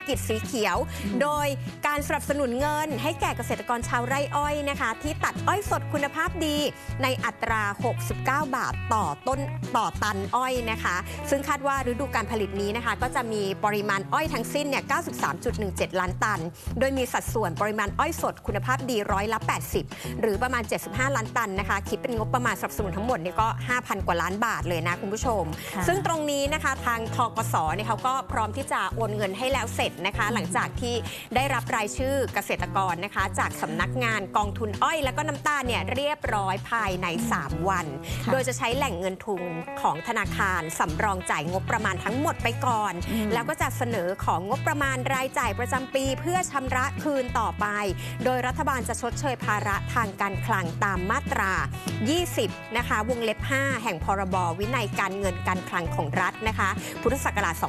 กิจสีเขียวโดยการสนับสนุนเงินให้แก่เกษตรกรชาวไร่อ้อยนะคะที่ตัดอ้อยสดคุณภาพดีในอัตรา 69 บาทต่อตันอ้อยนะคะซึ่งคาดว่าฤดูการผลิตนี้นะคะก็จะมีปริมาณอ้อยทั้งสิ้นเนี่ย 93.17 ล้านตันโดยมีสัดส่วนปริมาณอ้อยสดคุณภาพดี80%หรือประมาณ75ล้านตันนะคะคิดเป็นงบประมาณสนับสนุนทั้งหมดเนี่ยก็ 5,000 กว่าล้านบาทเลยนะคุณผู้ชมซึ่งตรงนี้นะคะทางธกสเนี่ยเขาก็พร้อมที่จะโอนเงินให้แล้วเสร็จนะคะหลังจากที่ได้รับรายชื่อเกษตรกรนะคะจากสำนักงานกองทุนอ้อยและก็น้ำตาลเนี่ยเรียบร้อยภายใน3วันโดยจะใช้แหล่งเงินทุนของธนาคารสำรองจ่ายงบประมาณทั้งหมดไปก่อนแล้วก็จะเสนอของงบประมาณรายจ่ายประจำปีเพื่อชำระคืนต่อไปโดยรัฐบาลจะชดเชยภาระทางการคลังตามมาตรา20นะคะวงเล็บ5แห่งพรบวินัยการเงินการคลังของรัฐนะคะพุทธศักราช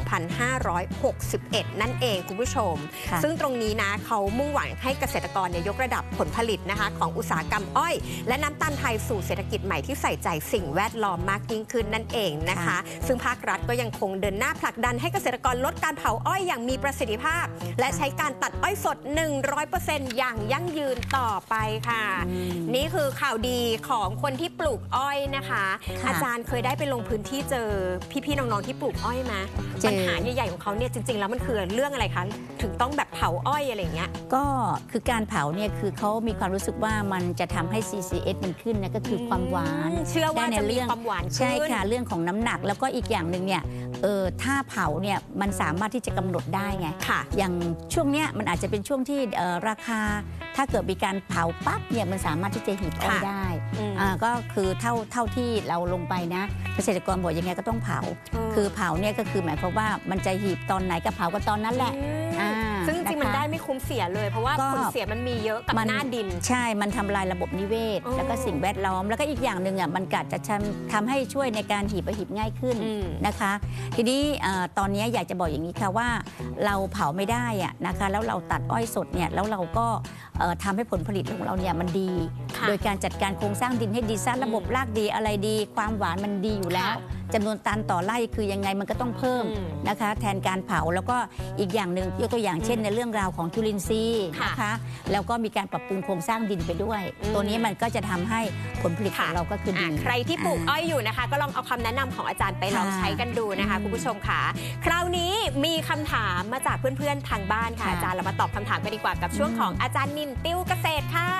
2561นั่นเองคุณผู้ชมซึ่งตรงนี้นะเขามุ่งหวังให้เกษตรกรยกระดับผลผลิตนะคะของอุตสาหกรรมอ้อยและน้ำตาลไทยสู่เศรษฐกิจใหม่ที่ใส่ใจสิ่งแวดล้อมมากยิ่งขึ้นนั่นเองนะคะซึ่งภาครัฐก็ยังคงเดินหน้าผลักดันให้เกษตรกรลดการเผาอ้อยอย่างมีประสิทธิภาพและใช้การตัดอ้อยสด 100% อย่างยั่งยืนต่อไปค่ะนี่คือข่าวดีของคนที่ปลูกอ้อยนะคะอาจารย์เคยได้ไปลงพื้นที่เจอพี่ๆน้องๆที่ปลูกอ้อยไหมปัญหาใหญ่ๆของเขาเนี่ยจริงๆแล้วมันคือเรื่องอะไรคะถึงต้องแบบเผาอ้อยอะไรเงี้ยก็คือการเผาเนี่ยคือเขามีความรู้สึกว่ามันจะทำให้ CCS มันขึ้นนะก็คือความหวานเชื่อว่าจะมีความหวานใช่ค่ะเรื่องของน้ำหนักแล้วก็อีกอย่างหนึ่งเนี่ยถ้าเผาเนี่ยมันสามารถที่จะกำหนดได้ไงอย่างช่วงเนี้ยมันอาจจะเป็นช่วงที่ราคาถ้าเกิดมีการเผาปั๊บเนี่ยมันสามารถที่จะหีบอ้อยได้ก็คือเท่าที่เราลงไปนะเกษตรกรบอกยังไงก็ต้องเผาคือเผาเนี่ยก็คือหมายความว่ามันจะหีบตอนไหนก็เผาก็ตอนนั้นแหละซึ่งจริงมันได้ไม่คุ้มเสียเลยเพราะว่าผลเสียมันมีเยอะกับหน้าดินใช่มันทำลายระบบนิเวศแล้วก็สิ่งแวดล้อมแล้วก็อีกอย่างหนึ่งมันก็จะทำให้ช่วยในการหีบง่ายขึ้นนะคะทีนี้ตอนนี้อยากจะบอกอย่างนี้ค่ะว่าเราเผาไม่ได้นะคะแล้วเราตัดอ้อยสดเนี่ยแล้วเราก็ทำให้ผลผลิตของเราเนี่ยมันดีโดยการจัดการโครงสร้างดินให้ดีสร้างระบบรากดีอะไรดีความหวานมันดีอยู่แล้วจำนวนตันต่อไร่คือยังไงมันก็ต้องเพิ่มนะคะแทนการเผาแล้วก็อีกอย่างหนึ่งยกตัวอย่างเช่นในเรื่องราวของจุลินทรีย์นะคะแล้วก็มีการปรับปรุงโครงสร้างดินไปด้วยตัวนี้มันก็จะทำให้ผลผลิตของเราก็คือดีใครที่ปลูกอ้อยอยู่นะคะก็ลองเอาคำแนะนำของอาจารย์ไปลองใช้กันดูนะคะคุณผู้ชมค่ะคราวนี้มีคำถามมาจากเพื่อนๆทางบ้านค่ะอาจารย์เรามาตอบคำถามกันดีกว่ากับช่วงของอาจารย์นินติวเกษตรค่ะ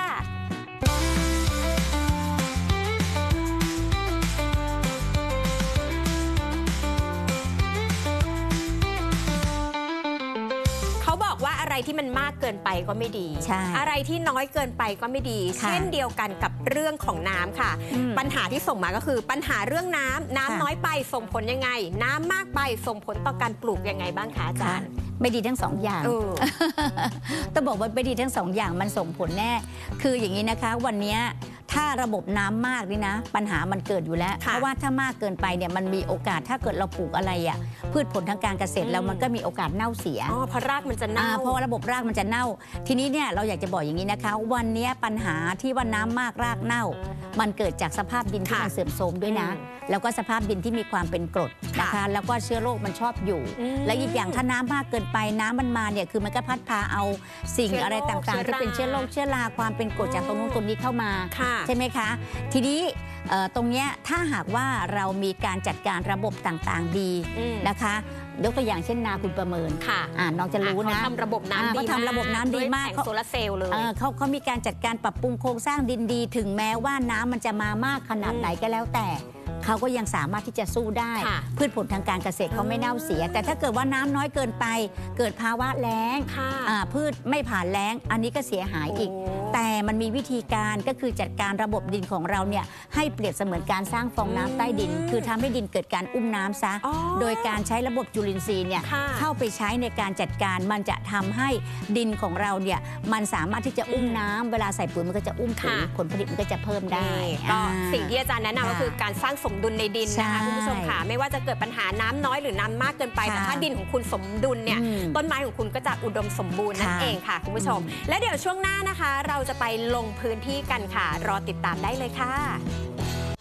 ว่าอะไรที่มันมากเกินไปก็ไม่ดีอะไรที่น้อยเกินไปก็ไม่ดีเช่นเดียวกันกับเรื่องของน้ำค่ะปัญหาที่ส่งมาก็คือปัญหาเรื่องน้ำน้อยไปส่งผลยังไงน้ำมากไปส่งผลต่อการปลูกยังไงบ้างคะอาจารย์ไม่ดีทั้งสองอย่างต้องบอกว่าไม่ดีทั้งสองอย่างมันส่งผลแน่คืออย่างนี้นะคะวันนี้ถ้าระบบน้ำมากนี่นะปัญหามันเกิดอยู่แล้วเพราะว่าถ้ามากเกินไปเนี่ยมันมีโอกาสถ้าเกิดเราปลูกอะไรพืชผลทางการเกษตรแล้วมันก็มีโอกาสเน่าเสียเพราะรากมันจะเน่าเพราะระบบรากมันจะเน่าทีนี้เนี่ยเราอยากจะบอกอย่างนี้นะคะวันนี้ปัญหาที่ว่าน้ำมากรากเน่ามันเกิดจากสภาพดินที่มันเสื่อมโทรมด้วยนะแล้วก็สภาพดินที่มีความเป็นกรดนะคะแล้วก็เชื้อโรคมันชอบอยู่และอีกอย่างถ้าน้ำมากเกินไปน้ำมันมาเนี่ยคือมันก็พัดพาเอาสิ่งอะไรต่างๆที่เป็นเชื้อโรคเชื้อราความเป็นกรดจากตรงนู้นตรงนี้เข้ามาใช่ไหมคะทีนี้ตรงนี้ถ้าหากว่าเรามีการจัดการระบบต่างๆดีนะคะยกตัวอย่างเช่นนาคุณประเมินน้องจะรู้นะเขาทำระบบน้ำดีมากทำระบบน้ำดีมากโซลาเซลล์เลยเขามีการจัดการปรับปรุงโครงสร้างดินดีถึงแม้ว่าน้ำมันจะมามากขนาดไหนก็แล้วแต่เขาก็ยังสามารถที่จะสู้ได้พืชผลทางการเกษตรเขาไม่เน่าเสียแต่ถ้าเกิดว่าน้ำน้อยเกินไปเกิดภาวะแล้งพืชไม่ผ่านแล้งอันนี้ก็เสียหายอีกแต่มันมีวิธีการก็คือจัดการระบบดินของเราเนี่ยให้เปรียบเสมือนการสร้างฟองน้ำใต้ดินคือทำให้ดินเกิดการอุ้มน้ำซะโดยการใช้ระบบจุลินทรีย์เนี่ยเข้าไปใช้ในการจัดการมันจะทำให้ดินของเราเนี่ยมันสามารถที่จะอุ้มน้ำเวลาใส่ปุ๋ยมันก็จะอุ้มผลผลิตมันก็จะเพิ่มได้ก็สิ่งที่อาจารย์แนะนำก็คือการสร้างสมดุลในดินนะคะคุณผู้ชมค่ะไม่ว่าจะเกิดปัญหาน้ำน้อยหรือน้ำมากเกินไปแต่ถ้าดินของคุณสมดุลเนี่ยต้นไม้ของคุณก็จะอุดมสมบูรณ์นั่นเองค่ะคุณผู้ชมและเดี๋ยวช่วงหน้านะคะเราจะไปลงพื้นที่กันค่ะรอติดตามได้เลยค่ะ